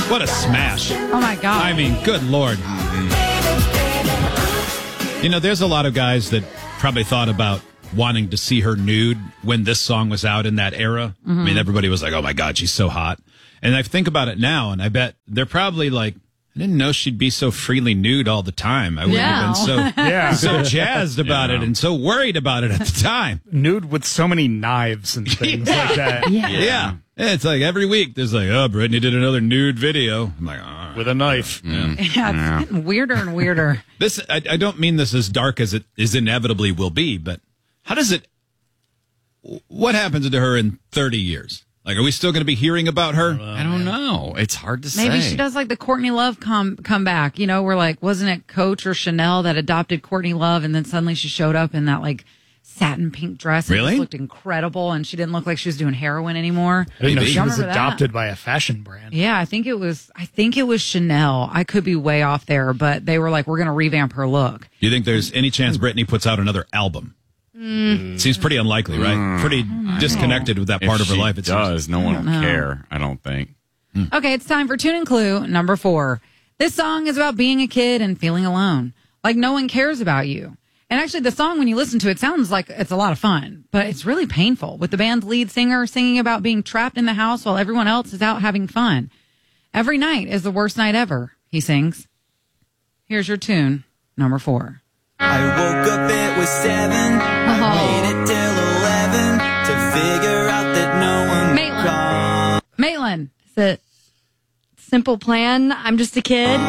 What a smash. Oh, my God. I mean, good Lord. You know, there's a lot of guys that probably thought about wanting to see her nude when this song was out in that era. I mean, everybody was like, oh, my God, she's so hot. And I think about it now, and I bet they're probably like, I didn't know she'd be so freely nude all the time. I wouldn't have been so jazzed about it and so worried about it at the time. Nude with so many knives and things like that. Yeah. It's like every week there's like, oh, Britney did another nude video. I'm like, oh. With a knife. Yeah, it's getting weirder and weirder. This, I don't mean this as dark as it is inevitably will be, but what happens to her in 30 years? Like, are we still going to be hearing about her? I don't know. It's hard to say. Maybe she does like the Courtney Love comeback. You know, where like, wasn't it Coach or Chanel that adopted Courtney Love, and then suddenly she showed up in that like satin pink dress. Really? It just looked incredible, and she didn't look like she was doing heroin anymore. I didn't know she was Remember that? adopted by a fashion brand. Yeah, I think it was Chanel. I could be way off there, but they were like, we're going to revamp her look. Do you think there's any chance Britney puts out another album? Seems pretty unlikely, right? Pretty disconnected with that part of her life. It does. No one will care, I don't think. Okay, it's time for Tune and Clue number 4. This song is about being a kid and feeling alone, like no one cares about you. And actually, the song, when you listen to it, sounds like it's a lot of fun, but it's really painful, with the band's lead singer singing about being trapped in the house while everyone else is out having fun. Every night is the worst night ever, he sings. Here's your tune, number 4. I woke up, it was 7. I waited till 11 to figure out that no one Maitland. Maitland. It's a simple plan. I'm just a kid.